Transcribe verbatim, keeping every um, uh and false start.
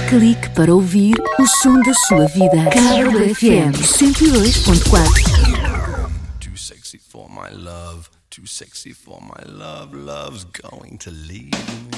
Clique para ouvir o som da sua vida. Cabo F M cento e dois ponto quatro. Too sexy for my love, too sexy for my love, love's going to leave me.